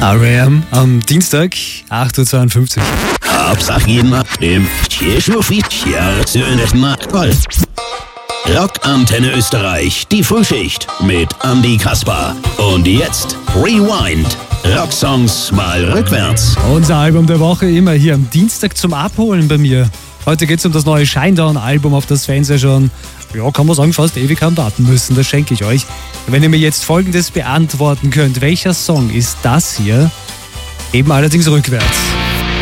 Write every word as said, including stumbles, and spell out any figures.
R E M am Dienstag, acht Uhr zweiundfünfzig. Hauptsache jeden abnehmen. Rockantenne Österreich, die Frühschicht mit Andy Kaspar. Und jetzt Rewind. Rocksongs mal rückwärts. Unser Album der Woche immer hier am Dienstag zum Abholen bei mir. Heute geht es um das neue Shinedown-Album, auf das Fans ja schon, ja, kann man sagen, fast ewig haben warten müssen. Das schenke ich euch. Wenn ihr mir jetzt Folgendes beantworten könnt: Welcher Song ist das hier? Eben allerdings rückwärts.